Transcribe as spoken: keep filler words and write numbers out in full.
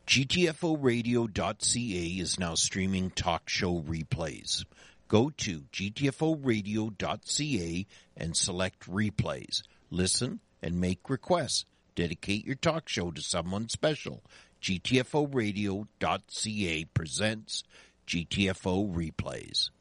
G T F O radio dot C A is now streaming talk show replays. Go to G T F O radio dot C A and select replays. Listen and make requests. Dedicate your talk show to someone special. G T F O radio dot C A presents G T F O replays.